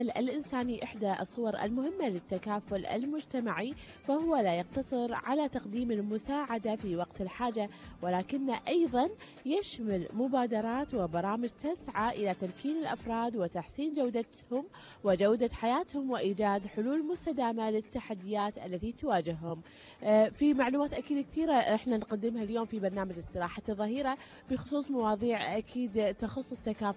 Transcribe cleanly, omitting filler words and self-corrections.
الإنساني إحدى الصور المهمة للتكافل المجتمعي، فهو لا يقتصر على تقديم المساعدة في وقت الحاجة، ولكن أيضا يشمل مبادرات وبرامج تسعى إلى تمكين الأفراد وتحسين جودتهم وجودة حياتهم وإيجاد حلول مستدامة للتحديات التي تواجههم. في معلومات أكيد كثيرة إحنا نقدمها اليوم في برنامج استراحة الظهيرة بخصوص مواضيع أكيد تخص التكافل